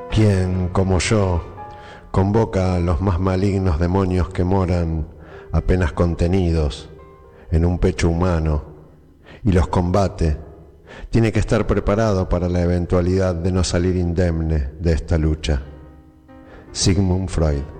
Quien, como yo, convoca a los más malignos demonios que moran apenas contenidos en un pecho humano y los combate, tiene que estar preparado para la eventualidad de no salir indemne de esta lucha. Sigmund Freud.